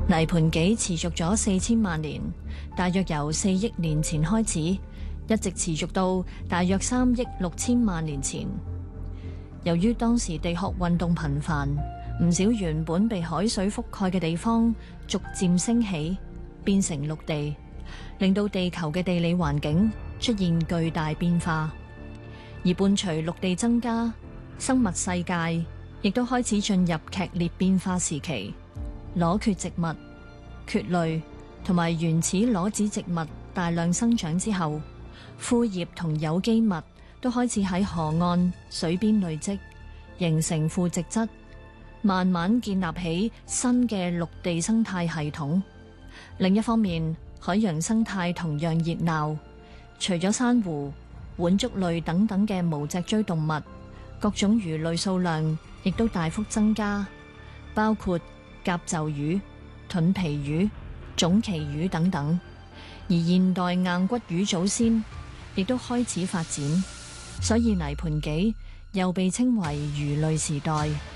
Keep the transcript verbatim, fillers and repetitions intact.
泥盆紀持續咗四千萬年，大約由四億年前開始，一直持續到大約三億六千萬年前。由於當時地殼運動頻繁，唔少原本被海水覆蓋嘅地方逐漸升起，變成陸地，令到地球嘅地理環境出現巨大變化。而伴隨陸地增加，生物世界亦都開始進入劇烈變化時期。裸決植物、蕨類同埋原始裸子植物大量生長之後，枯葉同有機物都開始喺河岸、水邊累積，形成腐殖質，慢慢建立起新嘅陸地生態系統。另一方面，海洋生態同樣熱鬧，除咗珊瑚、腕足類等等嘅無脊椎動物，各種魚類數量亦都大幅增加，包括甲袖魚、盾皮魚、種鰭魚等等。而現代硬骨魚祖先亦都開始發展，所以泥盆紀又被稱為魚類時代。